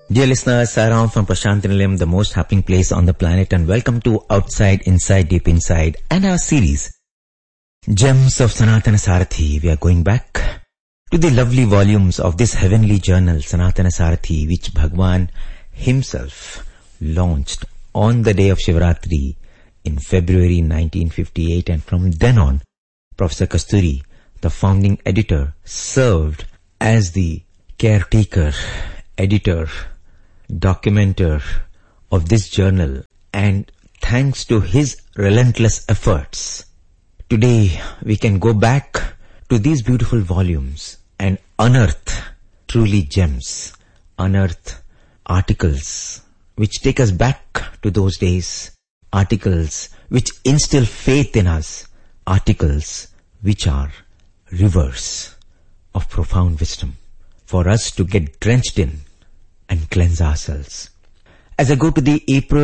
Dear listeners, Saram from Prashant Nilayam, the most happening place on the planet, and welcome to Outside, Inside, Deep Inside and our series, Gems of Sanatana Sarathi. We are going back to the lovely volumes of this heavenly journal, Sanatana Sarathi, which Bhagwan himself launched on the day of Shivratri in February 1958, and from then on, Professor Kasturi, the founding editor, served as the caretaker, editor, documenter of this journal, and thanks to his relentless efforts, today we can go back to these beautiful volumes and unearth truly gems, unearth articles which take us back to those days, articles which instill faith in us, articles which are rivers of profound wisdom for us to get drenched in and cleanse ourselves. As I go to the April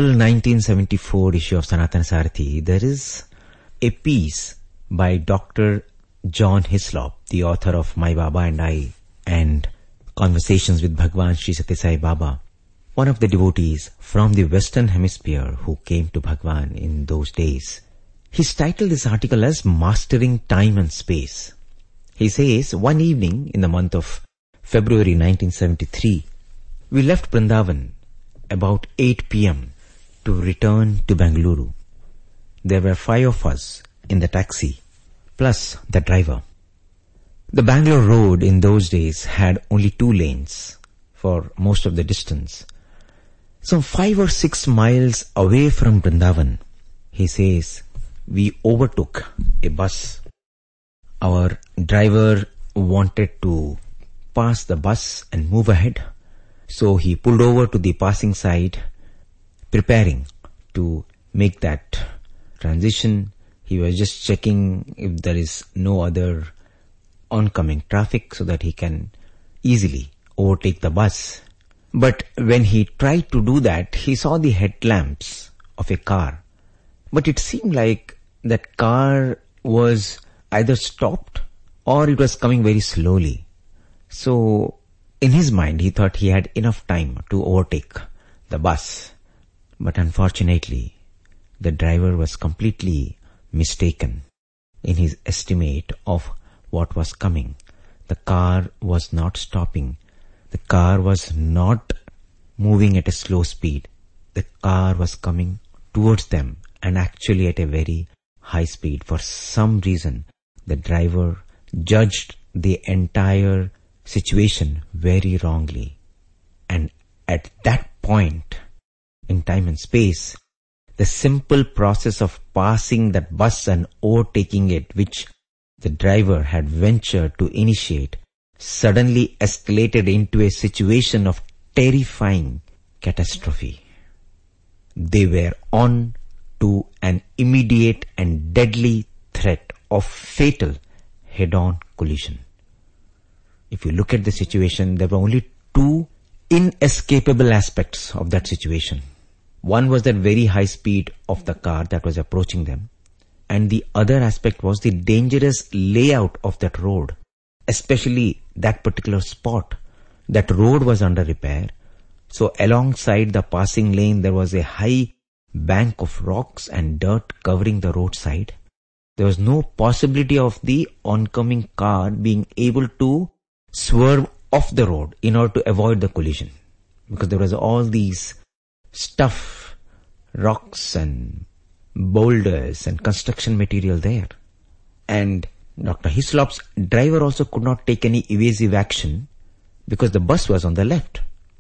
1974 issue of Sanatana Sarathi, there is a piece by Dr. John Hislop, the author of My Baba and I and Conversations with Bhagwan Sri Sathya Sai Baba, one of the devotees from the Western Hemisphere who came to Bhagwan in those days. He's titled this article as Mastering Time and Space. He says, one evening in the month of February 1973, we left Vrindavan about 8 p.m. to return to Bengaluru. There were 5 of us in the taxi, plus the driver. The Bangalore road in those days had only 2 lanes for most of the distance. Some 5 or 6 miles away from Vrindavan, he says, we overtook a bus. Our driver wanted to pass the bus and move ahead. So he pulled over to the passing side, preparing to make that transition. He was just checking if there is no other oncoming traffic so that he can easily overtake the bus. But when he tried to do that, he saw the headlamps of a car. But it seemed like that car was either stopped or it was coming very slowly. So in his mind, he thought he had enough time to overtake the bus. But unfortunately, the driver was completely mistaken in his estimate of what was coming. The car was not stopping. The car was not moving at a slow speed. The car was coming towards them and actually at a very high speed. For some reason, the driver judged the entire situation very wrongly. And at that point in time and space, the simple process of passing that bus and overtaking it, which the driver had ventured to initiate, suddenly escalated into a situation of terrifying catastrophe. They were on to an immediate and deadly threat of fatal head-on collision. If you look at the situation, there were only 2 inescapable aspects of that situation. One was that very high speed of the car that was approaching them, and the other aspect was the dangerous layout of that road, especially that particular spot. That road was under repair, so alongside the passing lane there was a high bank of rocks and dirt covering the roadside. There was no possibility of the oncoming car being able to swerve off the road in order to avoid the collision, because there was all these stuff, rocks and boulders and construction material there. And Dr. Hislop's driver also could not take any evasive action because the bus was on the left.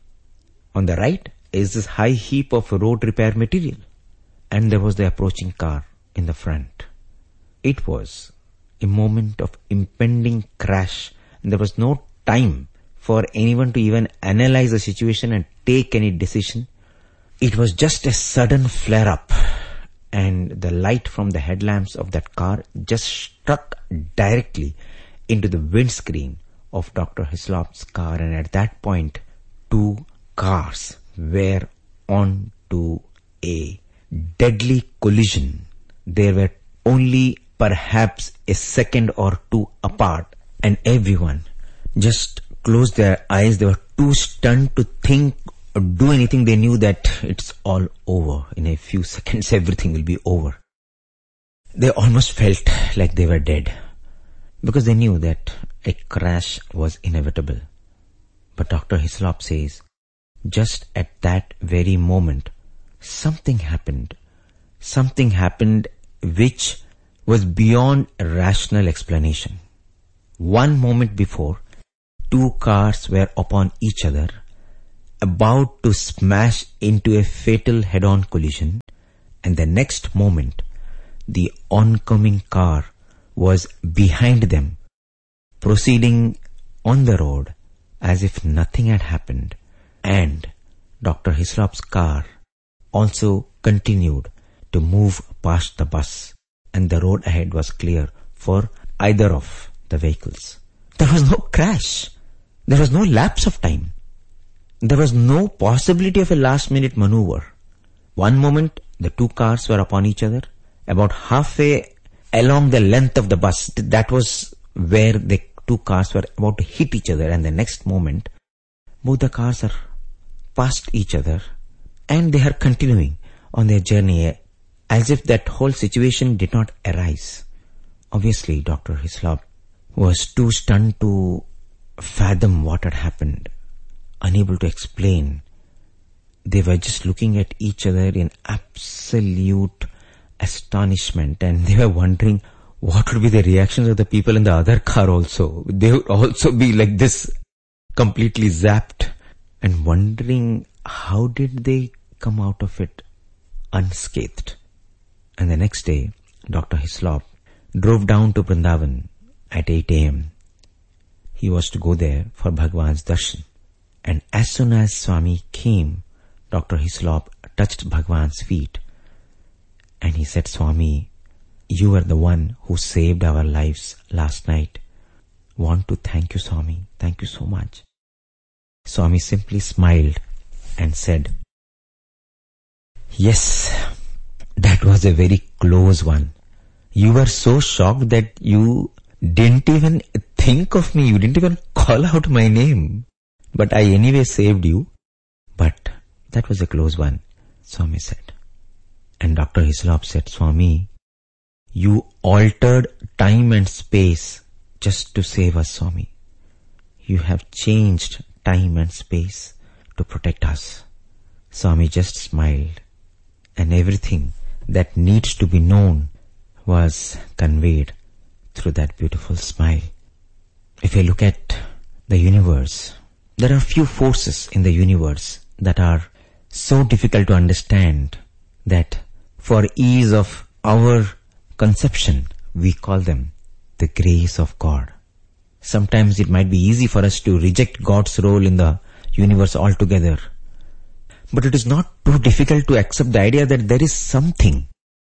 On the right is this high heap of road repair material, and there was the approaching car in the front. It was a moment of impending crash, and there was no time for anyone to even analyze the situation and take any decision. It was just a sudden flare-up, and the light from the headlamps of that car just struck directly into the windscreen of Dr. Hislop's car, and at that point, 2 cars were on to a deadly collision. There were only perhaps a second or 2 apart, and everyone just closed their eyes. They were too stunned to think do anything, they knew that it's all over. In a few seconds, everything will be over. They almost felt like they were dead because they knew that a crash was inevitable. But Dr. Hislop says, just at that very moment, something happened. Something happened which was beyond rational explanation. One moment before, two cars were upon each other, about to smash into a fatal head-on collision, and the next moment, the oncoming car was behind them, proceeding on the road as if nothing had happened, and Dr. Hislop's car also continued to move past the bus, and the road ahead was clear for either of the vehicles. There was no crash. There was no lapse of time. There was no possibility of a last-minute maneuver. One moment, the two cars were upon each other, about halfway along the length of the bus. That was where the two cars were about to hit each other, and the next moment, both the cars are past each other, and they are continuing on their journey as if that whole situation did not arise. Obviously, Dr. Hislop was too stunned to fathom what had happened, unable to explain. They were just looking at each other in absolute astonishment, and they were wondering what would be the reactions of the people in the other car also. They would also be like this, completely zapped, and wondering how did they come out of it unscathed. And the next day, Dr. Hislop drove down to Vrindavan at 8 a.m. He was to go there for Bhagwan's darshan. And as soon as Swami came, Dr. Hislop touched Bhagwan's feet, and he said, Swami, you were the one who saved our lives last night. Want to thank you, Swami. Thank you so much. Swami simply smiled and said, yes, that was a very close one. You were so shocked that you didn't even think of me. You didn't even call out my name. But I anyway saved you. But that was a close one, Swami said. And Dr. Hislop said, Swami, you altered time and space just to save us, Swami. You have changed time and space to protect us. Swami just smiled, and everything that needs to be known was conveyed through that beautiful smile. If you look at the universe, there are few forces in the universe that are so difficult to understand that for ease of our conception, we call them the grace of God. Sometimes it might be easy for us to reject God's role in the universe altogether. But it is not too difficult to accept the idea that there is something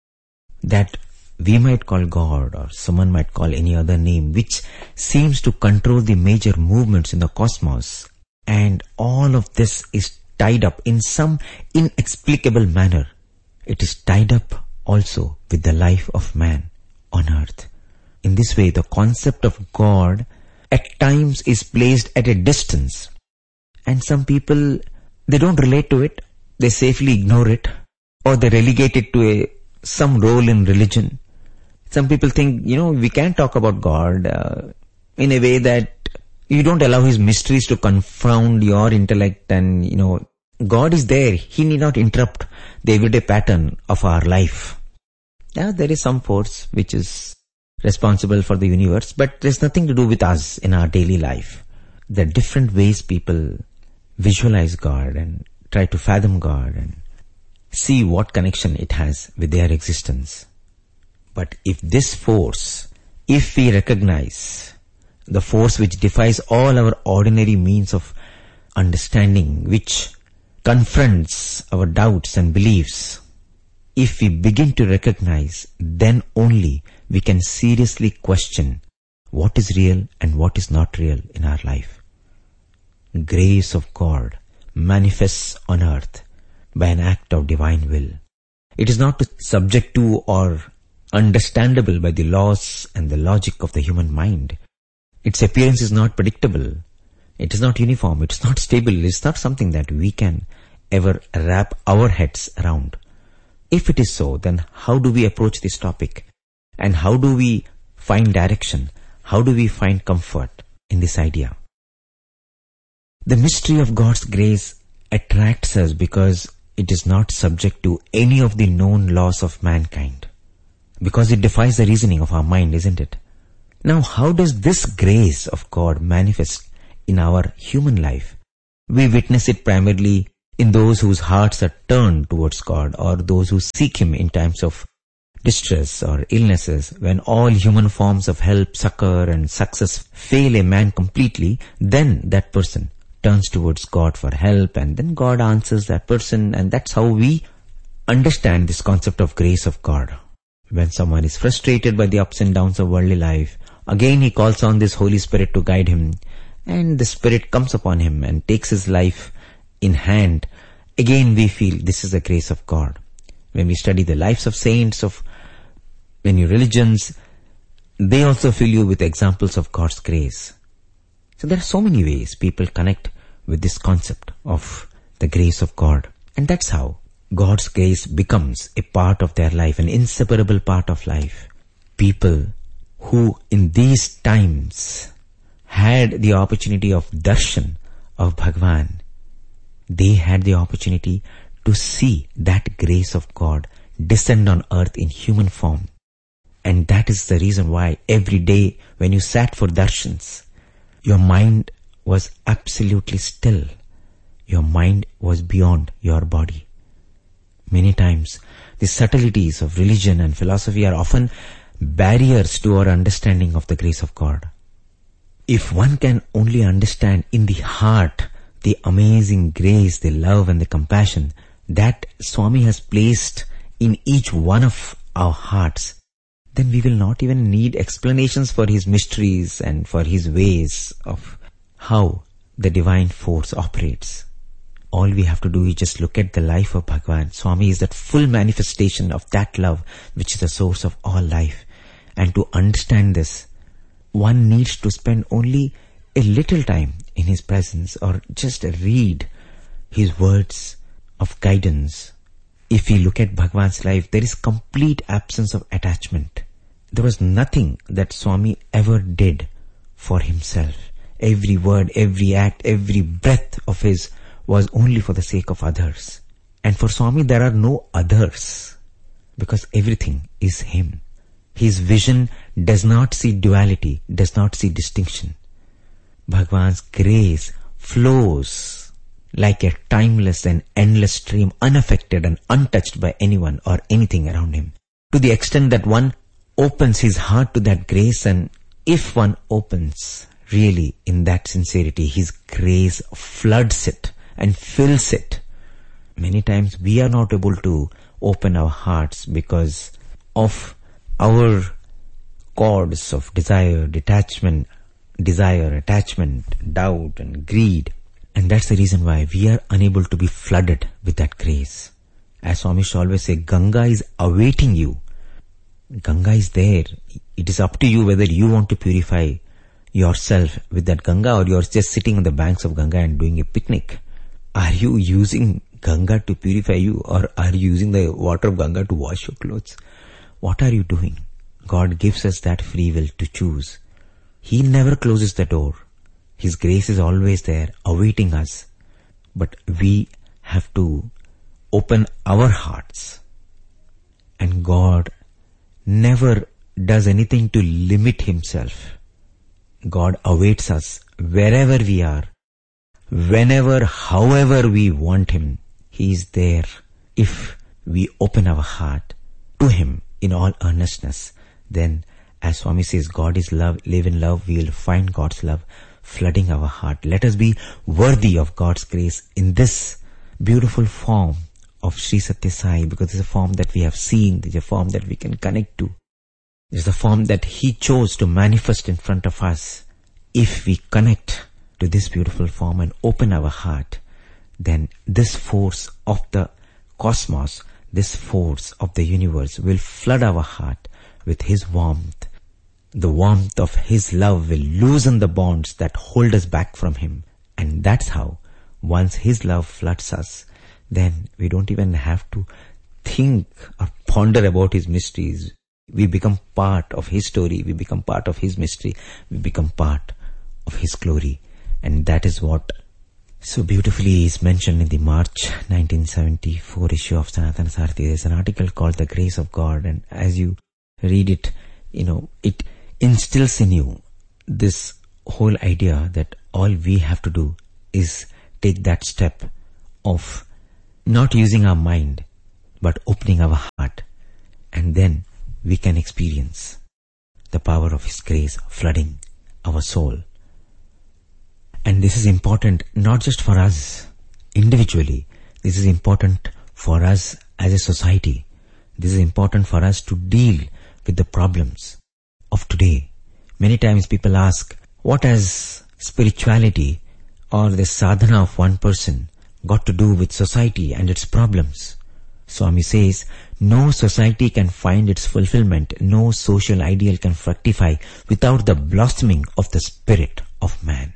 that we might call God, or someone might call any other name, which seems to control the major movements in the cosmos. And all of this is tied up in some inexplicable manner. It is tied up also with the life of man on earth. In this way, the concept of God at times is placed at a distance. And some people, they don't relate to it. They safely ignore it, or they relegate it to some role in religion. Some people think, we can't talk about God in a way that you don't allow His mysteries to confound your intellect, and, God is there. He need not interrupt the everyday pattern of our life. Yeah, there is some force which is responsible for the universe, but there's nothing to do with us in our daily life. There are different ways people visualize God and try to fathom God and see what connection it has with their existence. But if this force, if we recognize the force which defies all our ordinary means of understanding, which confronts our doubts and beliefs, if we begin to recognize, then only we can seriously question what is real and what is not real in our life. Grace of God manifests on earth by an act of divine will. It is not subject to or understandable by the laws and the logic of the human mind. Its appearance is not predictable. It is not uniform. It is not stable. It is not something that we can ever wrap our heads around. If it is so, then how do we approach this topic? And how do we find direction? How do we find comfort in this idea? The mystery of God's grace attracts us because it is not subject to any of the known laws of mankind. Because it defies the reasoning of our mind, isn't it? Now, how does this grace of God manifest in our human life? We witness it primarily in those whose hearts are turned towards God, or those who seek Him in times of distress or illnesses. When all human forms of help, succor and success fail a man completely, then that person turns towards God for help, and then God answers that person, and that's how we understand this concept of grace of God. When someone is frustrated by the ups and downs of worldly life, again he calls on this Holy Spirit to guide him, and the Spirit comes upon him and takes his life in hand. Again we feel this is the grace of God. When we study the lives of saints, of many religions, they also fill you with examples of God's grace. So there are so many ways people connect with this concept of the grace of God. And that's how God's grace becomes a part of their life, an inseparable part of life. People who in these times had the opportunity of darshan of Bhagwan, they had the opportunity to see that grace of God descend on earth in human form. And that is the reason why every day when you sat for darshans, your mind was absolutely still. Your mind was beyond your body. Many times, the subtleties of religion and philosophy are often barriers to our understanding of the grace of God. If one can only understand in the heart the amazing grace, the love and the compassion that Swami has placed in each one of our hearts, then we will not even need explanations for His mysteries and for His ways of how the divine force operates. All we have to do is just look at the life of Bhagwan. Swami is that full manifestation of that love which is the source of all life. And to understand this, one needs to spend only a little time in His presence, or just read His words of guidance. If we look at Bhagwan's life, there is complete absence of attachment. There was nothing that Swami ever did for himself. Every word, every act, every breath of his was only for the sake of others. And for Swami there are no others, because everything is Him. His vision does not see duality, does not see distinction. Bhagwan's grace flows like a timeless and endless stream, unaffected and untouched by anyone or anything around him. To the extent that one opens his heart to that grace, and if one opens really in that sincerity, His grace floods it and fills it. Many times we are not able to open our hearts because of our cords of desire, attachment, doubt and greed. And that's the reason why we are unable to be flooded with that grace. As Swami should always say, Ganga is awaiting you. Ganga is there. It is up to you whether you want to purify yourself with that Ganga, or you're just sitting on the banks of Ganga and doing a picnic. Are you using Ganga to purify you, or are you using the water of Ganga to wash your clothes? What are you doing? God gives us that free will to choose. He never closes the door. His grace is always there, awaiting us. But we have to open our hearts. And God never does anything to limit Himself. God awaits us wherever we are, whenever, however we want Him. He is there if we open our heart to Him in all earnestness. Then, as Swami says, God is love, live in love, we will find God's love flooding our heart. Let us be worthy of God's grace in this beautiful form of Sri Satya Sai, because it's a form that we have seen, it's a form that we can connect to. It's a form that He chose to manifest in front of us. If we connect to this beautiful form and open our heart, then this force of the cosmos, this force of the universe will flood our heart with His warmth. The warmth of His love will loosen the bonds that hold us back from Him. And that's how, once His love floods us, then we don't even have to think or ponder about His mysteries. We become part of His story. We become part of His mystery. We become part of His glory. And that is what so beautifully is mentioned in the March 1974 issue of Sanatana Sarathi. There's an article called The Grace of God, and as you read it, it instills in you this whole idea that all we have to do is take that step of not using our mind, but opening our heart, and then we can experience the power of His grace flooding our soul. And this is important not just for us individually. This is important for us as a society. This is important for us to deal with the problems of today. Many times people ask, what has spirituality or the sadhana of one person got to do with society and its problems? Swami says, no society can find its fulfillment, no social ideal can fructify without the blossoming of the spirit of man.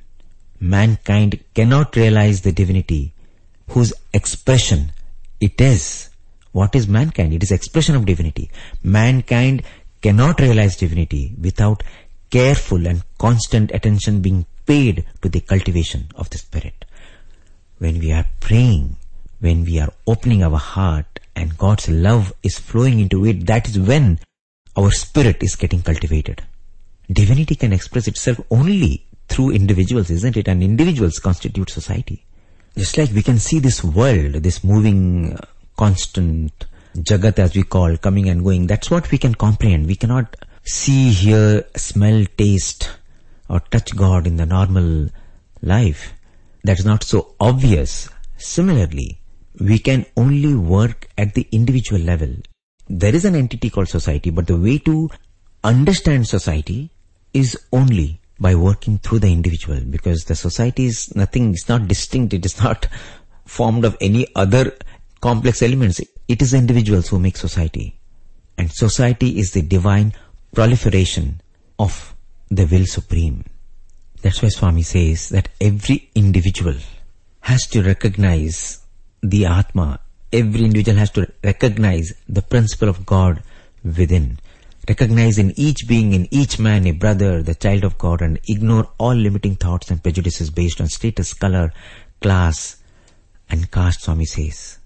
Mankind cannot realize the divinity whose expression it is. What is mankind? It is expression of divinity. Mankind cannot realize divinity without careful and constant attention being paid to the cultivation of the spirit. When we are praying, when we are opening our heart and God's love is flowing into it, that is when our spirit is getting cultivated. Divinity can express itself only through individuals, isn't it? And individuals constitute society. Just like we can see this world, this moving, constant Jagat as we call, coming and going, that's what we can comprehend. We cannot see, hear, smell, taste or touch God in the normal life. That's not so obvious. Similarly, we can only work at the individual level. There is an entity called society, but the way to understand society is only by working through the individual, because the society is nothing, it's not distinct, it is not formed of any other complex elements. It is the individuals who make society. And society is the divine proliferation of the will supreme. That's why Swami says that every individual has to recognize the Atma. Every individual has to recognize the principle of God within. Recognize in each being, in each man, a brother, the child of God, and ignore all limiting thoughts and prejudices based on status, color, class, and caste, Swami says.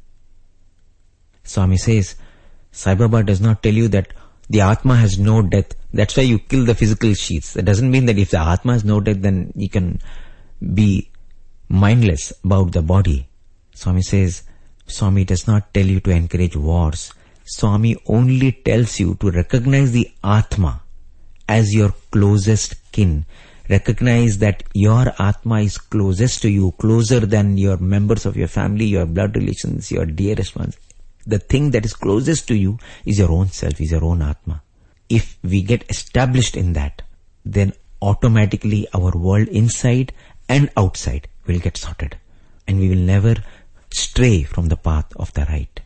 Swami says, Sai Baba does not tell you that the Atma has no death. That's why you kill the physical sheaths. That doesn't mean that if the Atma has no death, then you can be mindless about the body. Swami says, Swami does not tell you to encourage wars. Swami only tells you to recognize the Atma as your closest kin. Recognize that your Atma is closest to you, closer than your members of your family, your blood relations, your dearest ones. The thing that is closest to you is your own self, is your own Atma. If we get established in that, then automatically our world inside and outside will get sorted. And we will never stray from the path of the right.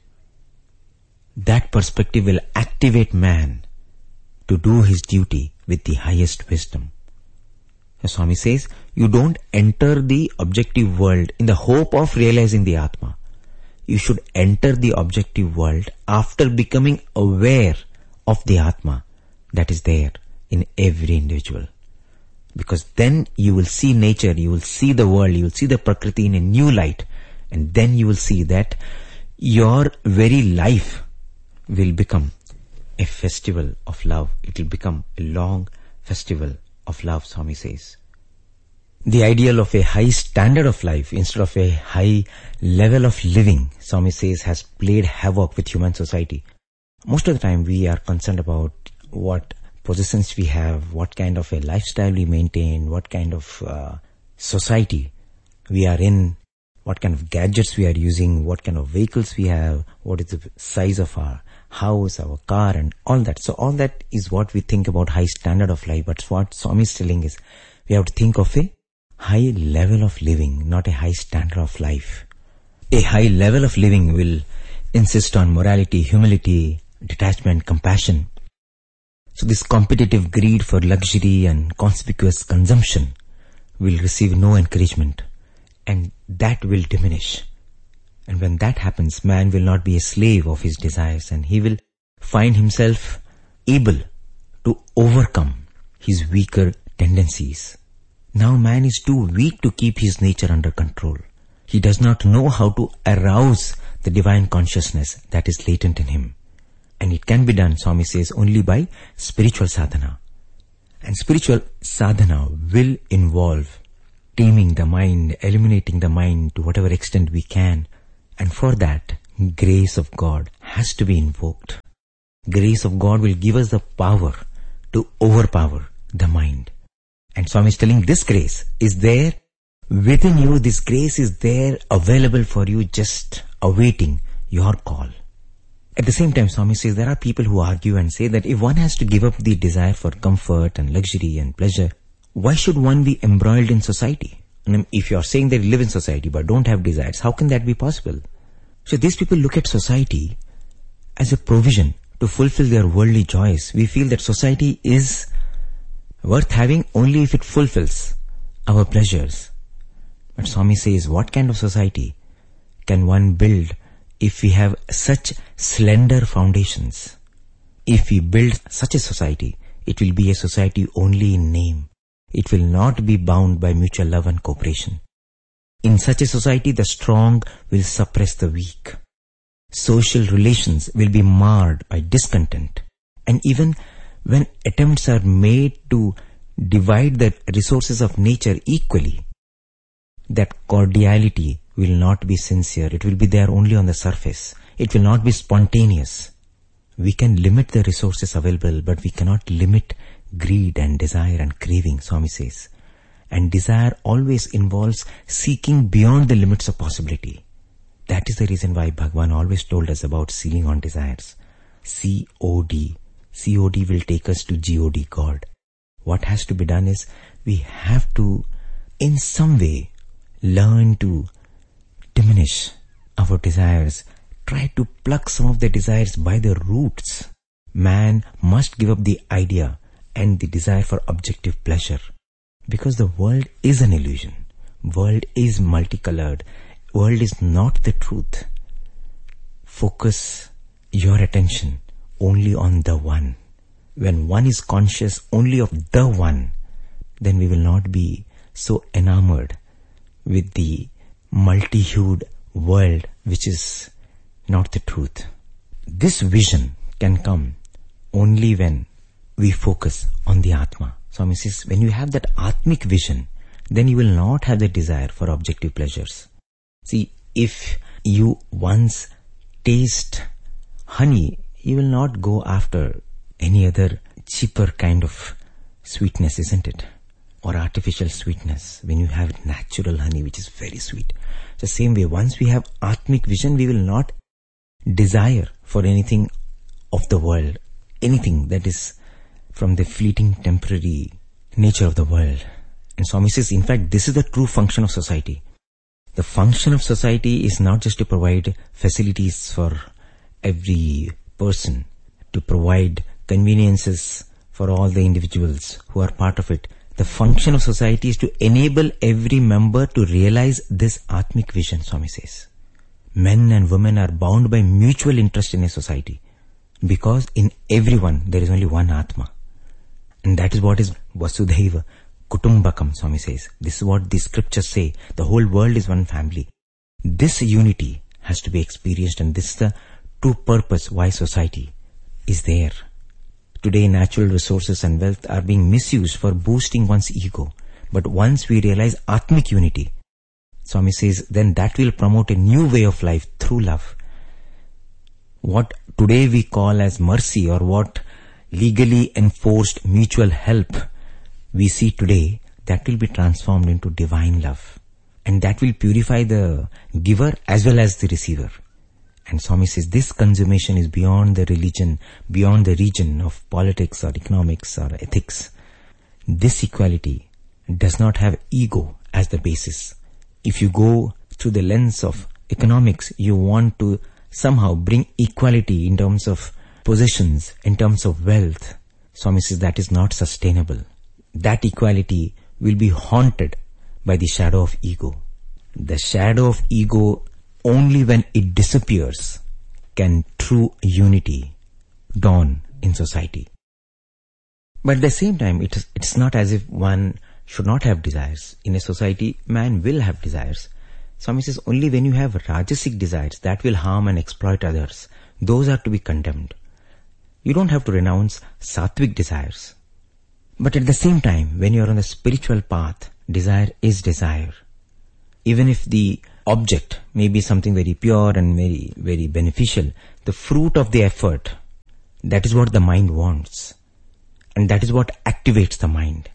That perspective will activate man to do his duty with the highest wisdom. As Swami says, you don't enter the objective world in the hope of realizing the Atma. You should enter the objective world after becoming aware of the Atma that is there in every individual. Because then you will see nature, you will see the world, you will see the Prakriti in a new light, and then you will see that your very life will become a festival of love. It will become a long festival of love, Swami says. The ideal of a high standard of life instead of a high level of living, Swami says, has played havoc with human society. Most of the time we are concerned about what possessions we have, what kind of a lifestyle we maintain, what kind of society we are in, what kind of gadgets we are using, what kind of vehicles we have, what is the size of our house, our car, and all that. So all that is what we think about high standard of life. But what Swami is telling is, we have to think of a high level of living, not a high standard of life. A high level of living will insist on morality, humility, detachment, compassion. So this competitive greed for luxury and conspicuous consumption will receive no encouragement. and that will diminish. And when that happens, man will not be a slave of his desires, and he will find himself able to overcome his weaker tendencies. Now man is too weak to keep his nature under control. He does not know how to arouse the divine consciousness that is latent in him. And it can be done, Swami says, only by spiritual sadhana. And spiritual sadhana will involve taming the mind, eliminating the mind to whatever extent we can. And for that, grace of God has to be invoked. Grace of God will give us the power to overpower the mind. And Swami is telling this grace is there within you. This grace is there, available for you, just awaiting your call. At the same time, Swami says there are people who argue and say that if one has to give up the desire for comfort and luxury and pleasure, why should one be embroiled in society? And if you are saying that you live in society but don't have desires, how can that be possible? So these people look at society as a provision to fulfill their worldly joys. We feel that society is worth having only if it fulfills our pleasures. But Swami says, what kind of society can one build if we have such slender foundations? If we build such a society, it will be a society only in name. It will not be bound by mutual love and cooperation. In such a society, the strong will suppress the weak. Social relations will be marred by discontent. And even when attempts are made to divide the resources of nature equally, that cordiality will not be sincere. It will be there only on the surface. It will not be spontaneous. We can limit the resources available, but we cannot limit greed and desire and craving, Swami says. And desire always involves seeking beyond the limits of possibility. That is the reason why Bhagavan always told us about sealing on desires. COD. COD will take us to GOD, God. What has to be done is we have to, in some way, learn to diminish our desires. Try to pluck some of the desires by the roots. Man must give up the idea and the desire for objective pleasure. Because the world is an illusion. World is multicolored. World is not the truth. Focus your attention only on the one. When one is conscious only of the one, then we will not be so enamored with the multi-hued world which is not the truth. This vision can come only when we focus on the Atma. Swami says, when you have that Atmic vision, then you will not have the desire for objective pleasures. See, if you once taste honey, you will not go after any other cheaper kind of sweetness, isn't it? Or artificial sweetness, when you have natural honey which is very sweet. The same way, once we have Atmic vision, we will not desire for anything of the world, anything that is from the fleeting temporary nature of the world. And Swami says, in fact, this is the true function of society. The function of society is not just to provide facilities for every person, to provide conveniences for all the individuals who are part of it. The function of society is to enable every member to realize this Atmic vision, Swami says. Men and women are bound by mutual interest in a society, because in everyone there is only one Atma. And that is what is Vasudhaiva Kutumbakam, Swami says. This is what the scriptures say. The whole world is one family. This unity has to be experienced, and this is the true purpose why society is there. Today, natural resources and wealth are being misused for boosting one's ego. But once we realize Atmic unity, Swami says, then that will promote a new way of life through love. What today we call as mercy, or what legally enforced mutual help we see today, that will be transformed into divine love. And that will purify the giver as well as the receiver. And Swami says this consummation is beyond the religion, beyond the region of politics or economics or ethics. This equality does not have ego as the basis. If you go through the lens of economics, you want to somehow bring equality in terms of possessions, in terms of wealth. Swami says that is not sustainable. That equality will be haunted by the shadow of ego. The shadow of ego, only when it disappears can true unity dawn in society. But at the same time, it's not as if one should not have desires. In a society, man will have desires. Swami says only when you have rajasic desires that will harm and exploit others, those are to be condemned. You don't have to renounce sattvic desires. But at the same time, when you are on the spiritual path, desire is desire. Even if the object may be something very pure and very, very beneficial, the fruit of the effort, that is what the mind wants. And that is what activates the mind.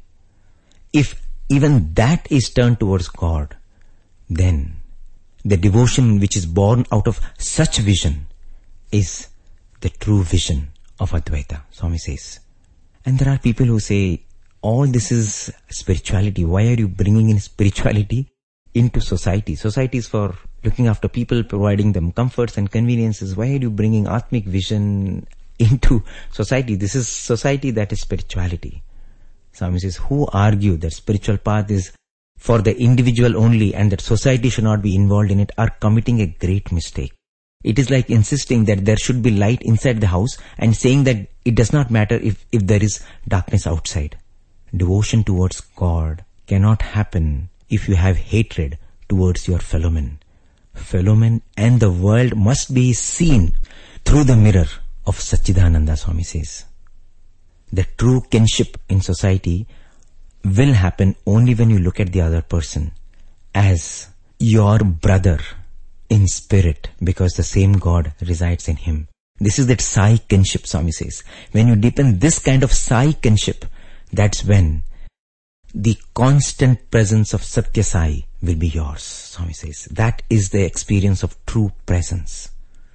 If even that is turned towards God, then the devotion which is born out of such vision is the true vision of Advaita, Swami says. And there are people who say, all this is spirituality. Why are you bringing in spirituality into society? Society is for looking after people, providing them comforts and conveniences. Why are you bringing Atmic vision into society? This is society that is spirituality. Swami says, who argue that spiritual path is for the individual only and that society should not be involved in it are committing a great mistake. It is like insisting that there should be light inside the house and saying that it does not matter if there is darkness outside. Devotion towards God cannot happen if you have hatred towards your fellow men. Fellow men and the world must be seen through the mirror of Satchidananda, Swami says. The true kinship in society will happen only when you look at the other person as your brother in spirit, because the same God resides in him. This is that Sai kinship, Swami says. When you deepen this kind of Sai kinship, that's when the constant presence of Satya Sai will be yours, Swami says. That is the experience of true presence.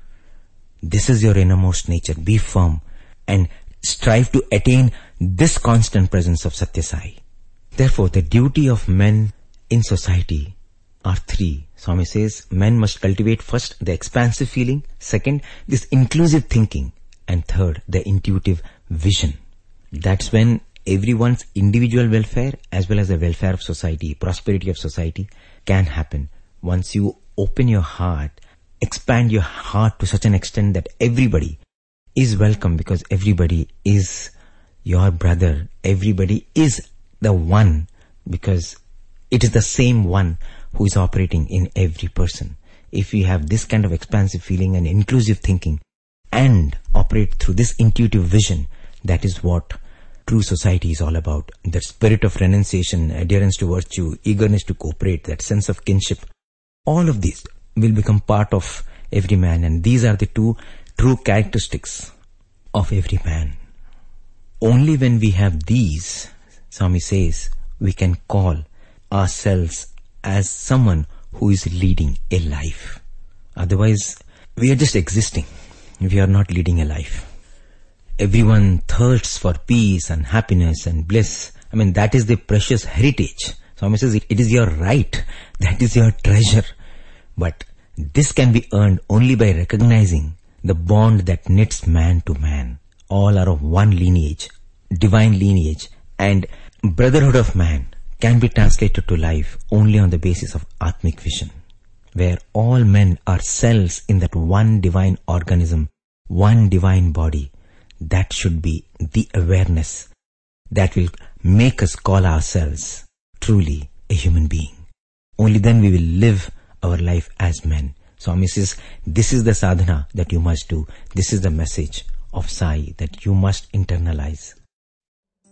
This is your innermost nature. Be firm and strive to attain this constant presence of Satya Sai. Therefore, the duty of men in society are three. Swami says, men must cultivate first the expansive feeling, second, this inclusive thinking, and third, the intuitive vision. That's when everyone's individual welfare as well as the welfare of society, prosperity of society can happen. Once you open your heart, expand your heart to such an extent that everybody is welcome, because everybody is your brother. Everybody is the one, because it is the same one who is operating in every person. If you have this kind of expansive feeling and inclusive thinking and operate through this intuitive vision, that is what true society is all about. The spirit of renunciation, adherence to virtue, eagerness to cooperate, that sense of kinship, all of these will become part of every man, and these are the two true characteristics of every man. Only when we have these, Swami says, we can call ourselves as someone who is leading a life. Otherwise, we are just existing. We are not leading a life. Everyone thirsts for peace and happiness and bliss. I mean, that is the precious heritage. Swami says it is your right. That is your treasure. But this can be earned only by recognizing the bond that knits man to man. All are of one lineage, divine lineage, and brotherhood of man can be translated to life only on the basis of Atmic vision, where all men are cells in that one divine organism, one divine body. That should be the awareness that will make us call ourselves truly a human being. Only then we will live our life as men. Swami says, this is the sadhana that you must do. This is the message of Sai that you must internalize.